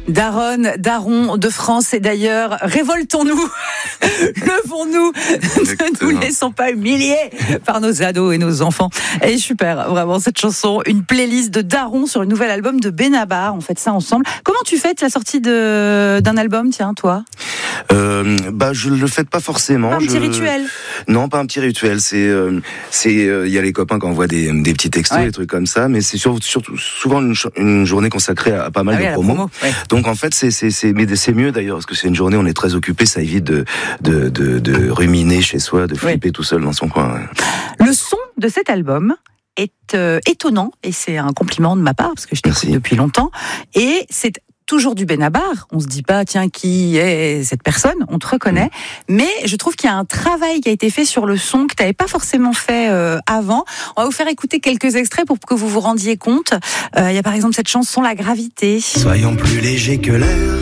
Daron de France et d'ailleurs, révoltons-nous, levons-nous, ne nous laissons pas humilier par nos ados et nos enfants. Elle est super, vraiment, cette chanson, une playlist de Daron sur le nouvel album de Benabar. On fait ça ensemble. Comment tu fêtes la sortie d'un album, tiens, toi? Je le fête pas forcément. Pas un petit rituel? Non, pas un petit rituel. Il y a les copains qui envoient des petits textos, des trucs comme ça, mais c'est surtout souvent une journée consacrée à pas mal de promos. Ouais. Donc en fait, c'est mieux d'ailleurs parce que c'est une journée où on est très occupé, ça évite de ruminer chez soi, de flipper tout seul dans son coin. Ouais. Le son de cet album est étonnant et c'est un compliment de ma part parce que je t'écoute depuis longtemps et c'est toujours du Benabar. On se dit pas, tiens, qui est cette personne? On te reconnaît. Mais je trouve qu'il y a un travail qui a été fait sur le son que tu n'avais pas forcément fait avant. On va vous faire écouter quelques extraits pour que vous vous rendiez compte. Il y a par exemple cette chanson, La Gravité. Soyons plus légers que l'air,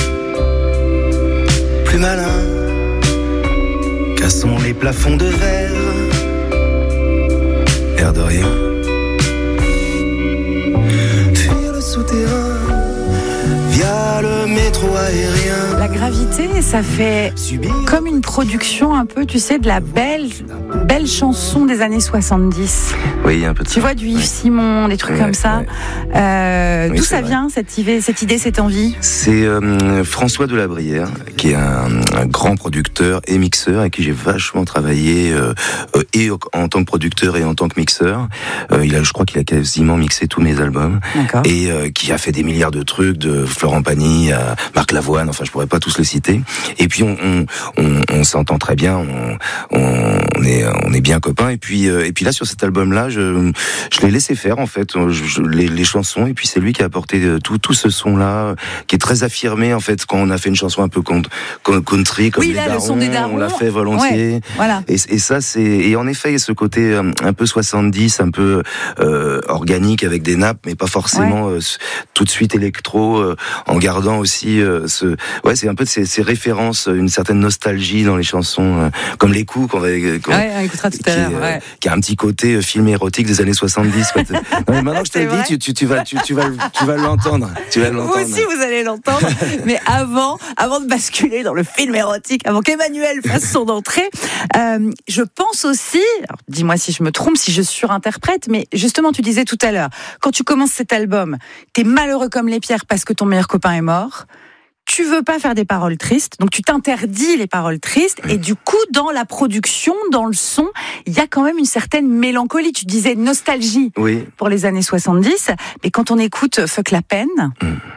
plus malins. Cassons les plafonds de verre, air de rien. Fuir le souterrain via le métro aérien. La Gravité, ça fait comme une production un peu, tu sais, de la belle chanson des années 70. Oui, un peu de ça. Tu vois, du Yves Simon, des trucs comme ça. D'où ça vient, cette idée, cette envie? C'est François Delabrière, qui est un grand producteur et mixeur, avec qui j'ai vachement travaillé, et en tant que producteur et en tant que mixeur. Je crois qu'il a quasiment mixé tous mes albums. D'accord. Et qui a fait des milliards de trucs, de Florent Pagny à Marc Lavoine, enfin je pourrais pas tous les citer. Et puis on s'entend très bien, on est bien copains. Et puis là sur cet album-là, je l'ai laissé faire en fait, les chansons. Et puis c'est lui qui a apporté tout ce son-là, qui est très affirmé en fait. Quand on a fait une chanson un peu country, comme les Darons, le son des Darons, on l'a fait volontiers. Ouais, voilà. Et ça et en effet il y a ce côté un peu 70, un peu organique avec des nappes, mais pas forcément tout de suite électro, en gardant aussi c'est un peu de ces références, une certaine nostalgie dans les chansons, comme les coups qu'on on écoutera tout à l'heure, qui a un petit côté film érotique des années 70. Quoi. Non, mais maintenant que je te le dis, tu vas l'entendre. Vous aussi, vous allez l'entendre. Mais avant de basculer dans le film érotique, avant qu'Emmanuel fasse son entrée, je pense aussi, alors dis-moi si je me trompe, si je surinterprète, mais justement, tu disais tout à l'heure, quand tu commences cet album, t'es malheureux comme les pierres parce que ton meilleur copain est mort. Tu veux pas faire des paroles tristes, donc tu t'interdis les paroles tristes, et du coup, dans la production, dans le son, il y a quand même une certaine mélancolie. Tu disais nostalgie pour les années 70, mais quand on écoute Fuck la peine,